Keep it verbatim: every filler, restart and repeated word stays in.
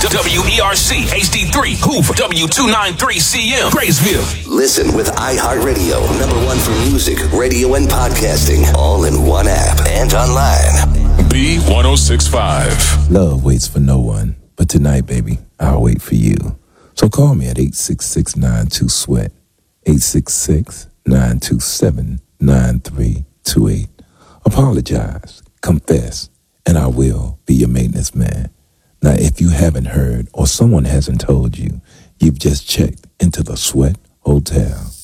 W E R C H D three Hoover, W two ninety-three C M Graysville. Listen with iHeartRadio, number one for music, radio, and podcasting, all in one app and online. B one oh six point five. Love waits for no one, but tonight, baby, I'll wait for you. So call me at eight six six, nine two, sweat, eight six six, nine two seven, nine three two eight. Apologize, confess, and I will be your maintenance man. Now, if you haven't heard or someone hasn't told you, you've just checked into the Sweat Hotel.